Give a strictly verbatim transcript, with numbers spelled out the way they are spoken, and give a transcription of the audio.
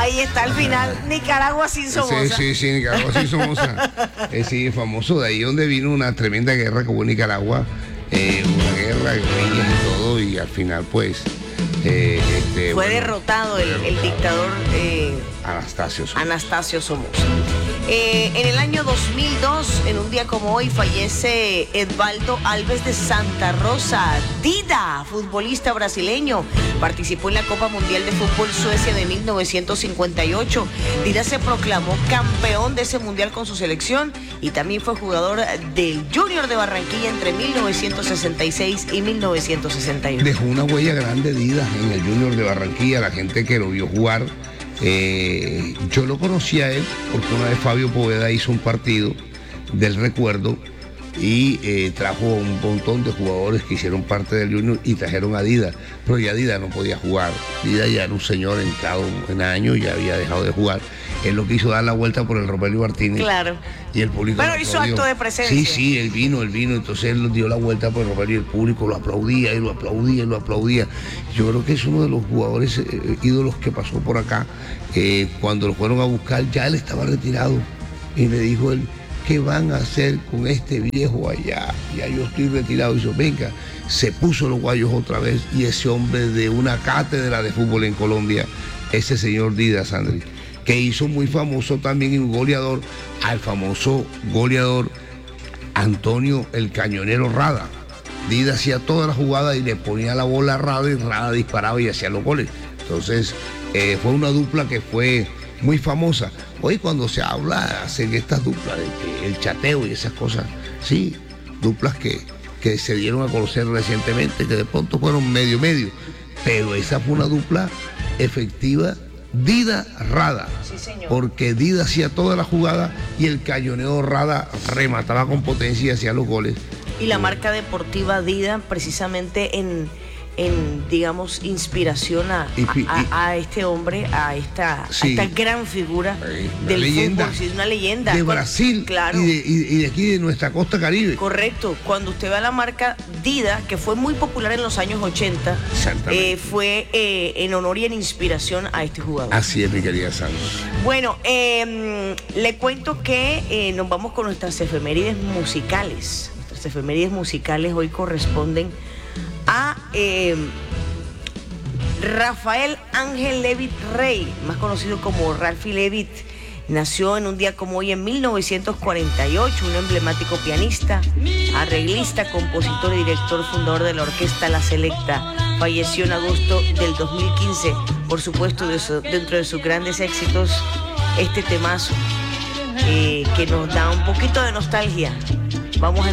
Ahí está al final, Nicaragua sin Somoza. Sí, sí, sí, Nicaragua sin Somoza. Eh, sí, famoso, de ahí donde vino una tremenda guerra como Nicaragua, eh, una guerra, guerrillas y todo, y al final pues... Eh, este, fue bueno, derrotado el, derrotado. el dictador eh, Anastasio Somoza. Anastasio Somoza. Eh, en el año dos mil dos, en un día como hoy, fallece Edvaldo Alves de Santa Rosa, Dida, futbolista brasileño. Participó en la Copa Mundial de Fútbol Suecia de mil novecientos cincuenta y ocho. Dida se proclamó campeón de ese mundial con su selección y también fue jugador del Junior de Barranquilla entre mil novecientos sesenta y seis y mil novecientos sesenta y uno. Dejó una huella grande Dida en el Junior de Barranquilla, la gente que lo vio jugar. Eh, yo lo conocí a él porque una vez Fabio Poveda hizo un partido del recuerdo y eh, trajo un montón de jugadores que hicieron parte del Junior y trajeron a Dida, pero ya Dida no podía jugar. Dida ya era un señor entrado en años, ya había dejado de jugar. Él lo quiso dar la vuelta por el Rogelio Martínez. Claro. Y el público. Pero hizo acto de presencia. Sí, sí, él vino, él vino, entonces él dio la vuelta por el Rogelio y el público lo aplaudía y lo aplaudía y lo aplaudía. Yo creo que es uno de los jugadores eh, ídolos que pasó por acá. Eh, cuando lo fueron a buscar, ya él estaba retirado. Y le dijo él, ¿qué van a hacer con este viejo allá? Ya yo estoy retirado. Y dijo, venga, se puso los guayos otra vez. Y ese hombre de una cátedra de fútbol en Colombia, ese señor Dida, Sandri, que hizo muy famoso también un goleador, al famoso goleador Antonio el Cañonero Rada. Dida hacía toda la jugada y le ponía la bola a Rada y Rada disparaba y hacía los goles. Entonces eh, fue una dupla que fue muy famosa. Hoy cuando se habla, hacen estas duplas de que el chateo y esas cosas, sí, duplas que, que se dieron a conocer recientemente, que de pronto fueron medio medio, pero esa fue una dupla efectiva. Dida Rada, sí, señor. Porque Dida hacía toda la jugada y el Cañonero Rada remataba con potencia y hacía los goles. Y la marca deportiva Dida, precisamente en, en digamos, inspiración a, Y- y- a, a este hombre, a esta, Sí. a esta gran figura Sí, una del leyenda. fútbol, sí, una leyenda. De Cuando- Brasil claro. y, de, y- y de aquí de nuestra costa Caribe. Correcto, cuando usted ve la marca Dida, que fue muy popular en los años ochenta, Exactamente. eh, fue eh, en honor y en inspiración a este jugador. Así es, mi querida Sandra. Bueno, eh, le cuento que eh, nos vamos con nuestras efemérides musicales. Nuestras efemérides musicales hoy corresponden a eh, Rafael Ángel Levitt Rey, más conocido como Ralphie Levitt. Nació en un día como hoy en mil novecientos cuarenta y ocho, un emblemático pianista, arreglista, compositor y director fundador de la orquesta La Selecta. Falleció en agosto del dos mil quince. Por supuesto, de su, dentro de sus grandes éxitos, este temazo eh, que nos da un poquito de nostalgia. Vamos a